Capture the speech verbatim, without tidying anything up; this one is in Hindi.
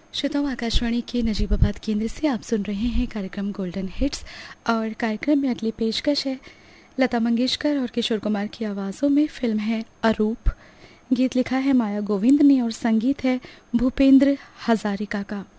श्रोताओं, आकाशवाणी के नजीबाबाद केंद्र से आप सुन रहे हैं कार्यक्रम गोल्डन हिट्स और कार्यक्रम में अगली पेशकश है लता मंगेशकर और किशोर कुमार की आवाज़ों में। फिल्म है अरूप। गीत लिखा है माया गोविंद ने और संगीत है भूपेंद्र हजारिका का।